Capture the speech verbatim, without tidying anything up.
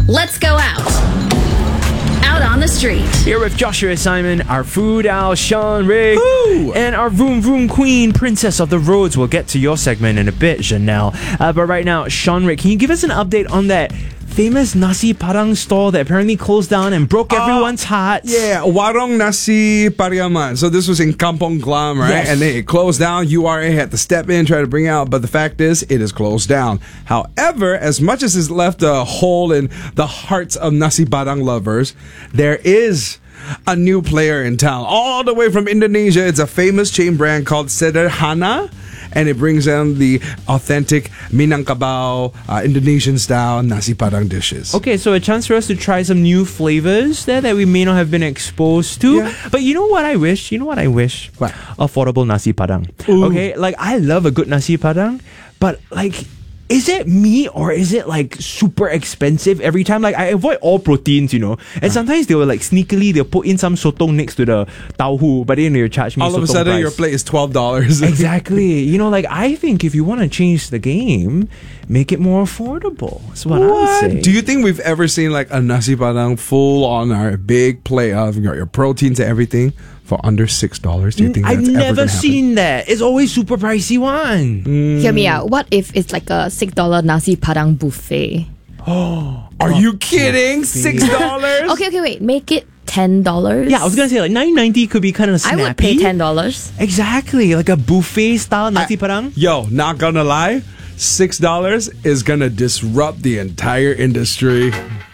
Let's go out. Out on the street. Here with Joshua Simon, our food owl Sean Rick, Ooh. and our Vroom Vroom Queen, Princess of the Roads. We'll get to your segment in a bit, Janelle. Uh, but right now, Sean Rick, can you give us an update on that famous nasi padang stall that apparently closed down and broke Uh, everyone's hearts? Yeah, Warung Nasi Pariaman. So this was in Kampong Glam, right? Yes. And then it closed down. U R A had to step in, try to bring it out. But the fact is, it is closed down. However, as much as it's left a hole in the hearts of Nasi Padang lovers, there is a new player in town. All the way from Indonesia. It's a famous chain brand called Sederhana. And it brings in the authentic Minangkabau, uh, Indonesian style nasi padang dishes. Okay, so a chance for us to try some new flavors there that we may not have been exposed to. Yeah. But you know what I wish? You know what I wish? What? Affordable nasi padang. Ooh. Okay, like I love a good nasi padang, but like, is it me or is it like super expensive every time? Like I avoid all proteins, you know. And sometimes they will like sneakily they'll put in some sotong next to the tauhu, but then they'll charge me All of a sotong sudden, price. your plate is twelve dollars. Exactly. You know, like I think if you want to change the game, make it more affordable. That's what, I would say. Do you think we've ever seen like a nasi padang full on our big plate of your, your proteins and everything for under six dollars? Do you think I've that's ever never gonna happen? seen that. It's always super pricey one. Hear me out. What if it's like a six dollar nasi padang buffet? Are you kidding? Six dollars? Okay, okay, wait. Make it ten dollars. Yeah, I was gonna say like nine ninety could be kind of snappy. I would pay ten dollars. Exactly, like a buffet style nasi padang. Yo, not gonna lie, six dollars is gonna disrupt the entire industry.